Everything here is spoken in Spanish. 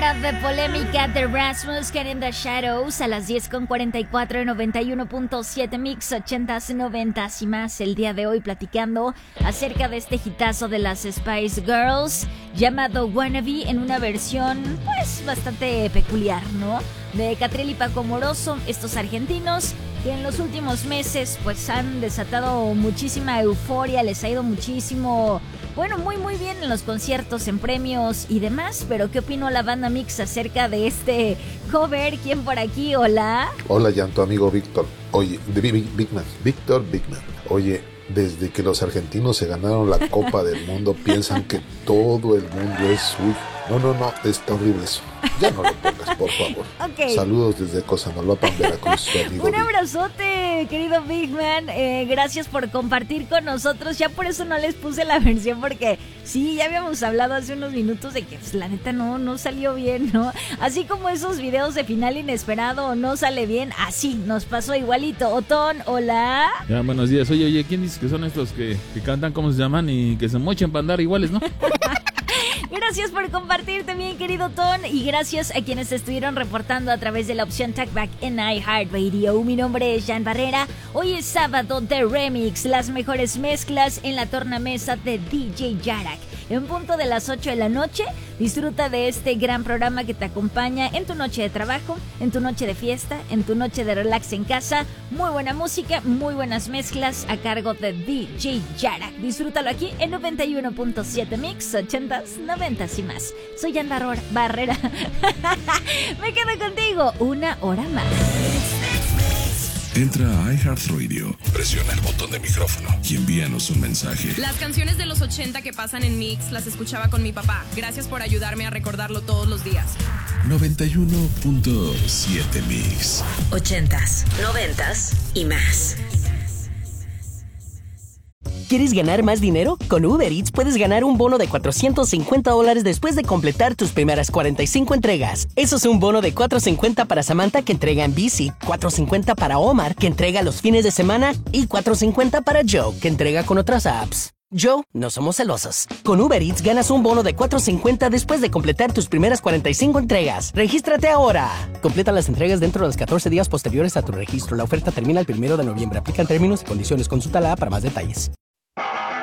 Hora de polémica de Rasmus Get in the Shadows a las 10:44 en 91.7 Mix 80s, 90s y más. El día de hoy platicando acerca de este hitazo de las Spice Girls llamado Wannabe, en una versión pues bastante peculiar, ¿no? De Catriel y Paco Moroso, estos argentinos que en los últimos meses pues han desatado muchísima euforia, les ha ido muchísimo, bueno, muy bien en los conciertos, en premios y demás. Pero ¿qué opinó la banda Mix acerca de este cover? ¿Quién por aquí? Hola. Hola, Jan, tu amigo Víctor. Oye, Víctor Bigman. Oye, desde que los argentinos se ganaron la Copa del Mundo piensan que todo el mundo es suyo. No, está horrible eso. Ya no lo pongas, por favor. Okay. Saludos desde Cosamaloapan, Veracruz. Un abrazote, querido Big Man. Gracias por compartir con nosotros. Ya por eso no les puse la versión, porque sí, ya habíamos hablado hace unos minutos de que pues, la neta no salió bien, ¿no? Así como esos videos de final inesperado no sale bien, así nos pasó igualito. Otón, hola. Ya, buenos días. Oye, ¿quién dice que son estos que cantan, cómo se llaman, y que se mochen para andar iguales, no? Gracias por compartir también, querido Ton, y gracias a quienes estuvieron reportando a través de la opción Talkback en iHeartRadio. Mi nombre es Jan Barrera. Hoy es sábado de Remix, las mejores mezclas en la tornamesa de DJ Yarak. En punto de las 8 de la noche, disfruta de este gran programa que te acompaña en tu noche de trabajo, en tu noche de fiesta, en tu noche de relax en casa. Muy buena música, muy buenas mezclas a cargo de DJ Yarak. Disfrútalo aquí en 91.7 Mix, 80s, 90s y más. Soy Jan Barrera. Me quedo contigo una hora más. Entra a iHeartRadio, presiona el botón de micrófono y envíanos un mensaje. Las canciones de los 80 que pasan en Mix las escuchaba con mi papá. Gracias por ayudarme a recordarlo todos los días. 91.7 Mix. 80s, 90s y más. ¿Quieres ganar más dinero? Con Uber Eats puedes ganar un bono de $450 después de completar tus primeras 45 entregas. Eso es un bono de $450 para Samantha, que entrega en bici, $450 para Omar, que entrega los fines de semana, y $450 para Joe, que entrega con otras apps. Joe, no somos celosos. Con Uber Eats ganas un bono de $450 después de completar tus primeras 45 entregas. ¡Regístrate ahora! Completa las entregas dentro de los 14 días posteriores a tu registro. La oferta termina el 1 de noviembre. Aplican términos y condiciones. Consulta la app para más detalles.